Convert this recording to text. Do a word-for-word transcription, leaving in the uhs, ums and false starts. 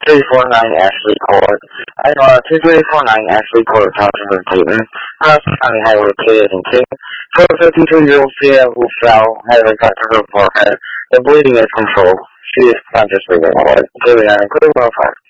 three four nine Ashley Court. Item uh, two three four nine Ashley Court, Township of Clayton. Madison County Highway two eighty-two. four fifty-two year old female who fell, had a cut to her forehead. The bleeding is controlled. She is conscious of the blood. Daily nine, clear one five.